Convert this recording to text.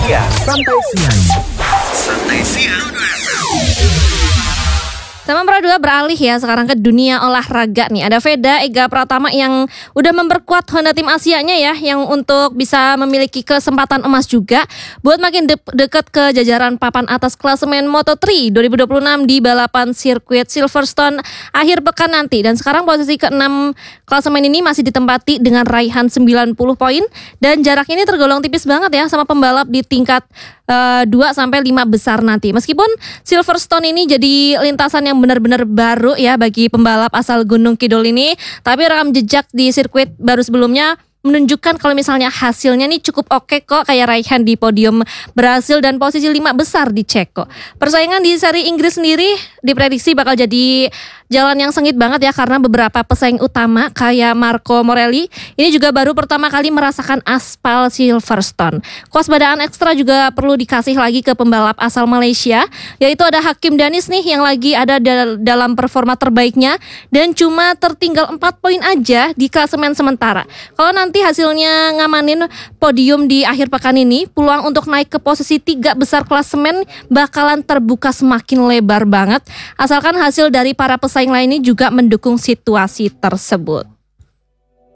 Santai siang. Santai siang. Sama Pro 2 beralih ya sekarang ke dunia olahraga nih. Ada Veda Ega Pratama yang udah memperkuat Honda Tim Asianya ya, yang untuk bisa memiliki kesempatan emas juga buat makin dekat ke jajaran papan atas klasemen Moto3 2026 di balapan sirkuit Silverstone akhir pekan nanti. Dan sekarang posisi ke-6 klasemen ini masih ditempati dengan raihan 90 poin dan jarak ini tergolong tipis banget ya sama pembalap di tingkat 2 sampai 5 besar nanti. Meskipun Silverstone ini jadi lintasan yang benar-benar baru ya bagi pembalap asal Gunung Kidul ini, tapi rekam jejak di sirkuit baru sebelumnya menunjukkan kalau misalnya hasilnya nih cukup oke kok, kayak raihan di podium Brasil dan posisi 5 besar di Ceko. Persaingan di seri Inggris sendiri diprediksi bakal jadi jalan yang sengit banget ya, karena beberapa pesaing utama kayak Marco Morelli ini juga baru pertama kali merasakan aspal Silverstone. Kewaspadaan ekstra juga perlu dikasih lagi ke pembalap asal Malaysia, yaitu ada Hakim Danis nih yang lagi ada dalam performa terbaiknya dan cuma tertinggal 4 poin aja di klasemen sementara. Kalau nanti hasilnya ngamanin podium di akhir pekan ini, peluang untuk naik ke posisi 3 besar klasemen bakalan terbuka semakin lebar banget, asalkan hasil dari para pesaing lainnya juga mendukung situasi tersebut.